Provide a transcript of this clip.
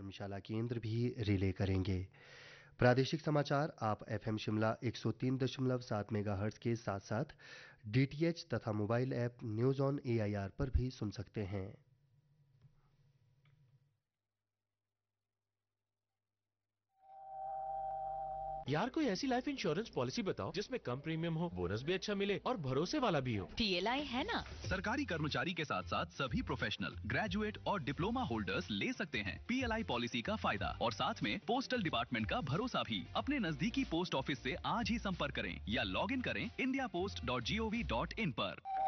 धर्मशाला केंद्र भी रिले करेंगे। प्रादेशिक समाचार आप एफएम शिमला 103.7 मेगाहर्ट्ज़ के साथ साथ डीटीएच तथा mobile app news on AIR पर भी सुन सकते हैं। यार कोई ऐसी लाइफ इंश्योरेंस पॉलिसी बताओ जिसमें कम प्रीमियम हो, बोनस भी अच्छा मिले और भरोसे वाला भी हो। पीएलआई है ना। सरकारी कर्मचारी के साथ साथ सभी प्रोफेशनल, ग्रेजुएट और डिप्लोमा होल्डर्स ले सकते हैं पीएलआई पॉलिसी का फायदा और साथ में पोस्टल डिपार्टमेंट का भरोसा भी। अपने नजदीकी पोस्ट ऑफिस से आज ही संपर्क करें या लॉग इन करें indiapost.gov.in पर।